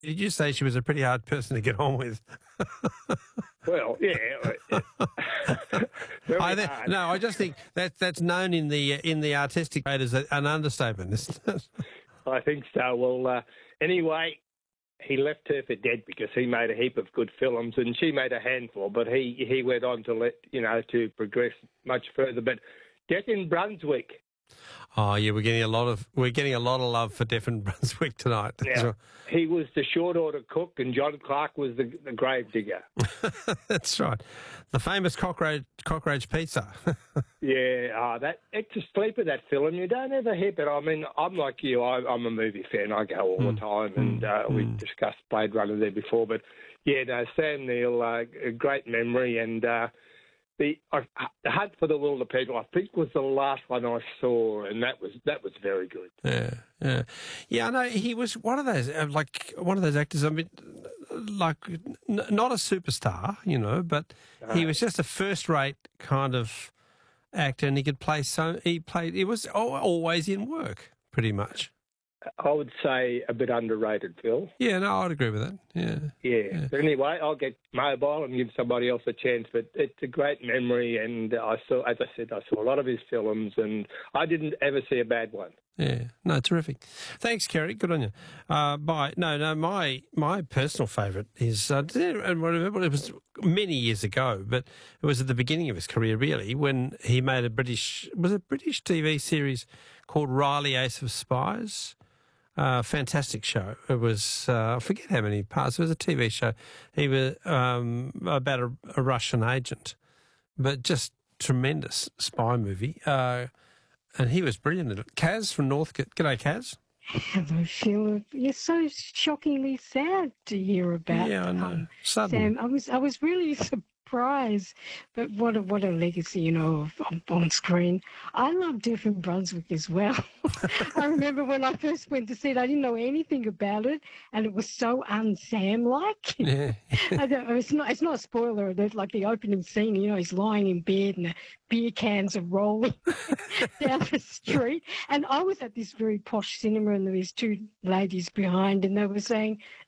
Did you say she was a pretty hard person to get on with? Well, yeah. Very hard. No, I just think that's known in the artistic trade as an understatement, isn't it? I think so. Well, anyway, he left her for dead because he made a heap of good films and she made a handful, but he went on to progress much further. But Death in Brunswick. Oh yeah, we're getting a lot of love for Death in Brunswick tonight. Now, he was the short order cook, and John Clark was the grave digger. That's right, the famous cockroach pizza. Yeah, it's a sleeper, that film. You don't ever hear, but I mean, I'm like you. I'm a movie fan. I go all the time, and we discussed Blade Runner there before. But yeah, no, Sam Neill, a great memory, and. The Hunt for the Wilder People, I think, was the last one I saw, and that was very good. Yeah. I know he was one of those actors. I mean, not a superstar, but he was just a first-rate kind of actor, and he could play. He was always in work, pretty much. I would say a bit underrated, Phil. Yeah, no, I'd agree with that. Yeah. But anyway, I'll get mobile and give somebody else a chance. But it's a great memory, and I saw a lot of his films, and I didn't ever see a bad one. Yeah, no, terrific. Thanks, Kerry. Good on you. Bye. No, my personal favourite is, and remember, it was many years ago, but it was at the beginning of his career, really, when he made a British TV series called Riley Ace of Spies. Fantastic show. It was, I forget how many parts. It was a TV show. He was about a Russian agent, but just tremendous spy movie. And he was brilliant at it. Kaz from Northcote. G'day, Kaz. Hello, Sheila. You're so shockingly sad to hear about. Yeah, I know. Sudden. Sam, I was really surprised, but what a legacy, on screen. I love Death in Brunswick as well. I remember when I first went to see it, I didn't know anything about it, and it was so un-Sam-like. Yeah. It's not a spoiler. There's like the opening scene, he's lying in bed and the beer cans are rolling down the street. And I was at this very posh cinema, and there was two ladies behind, and they were saying,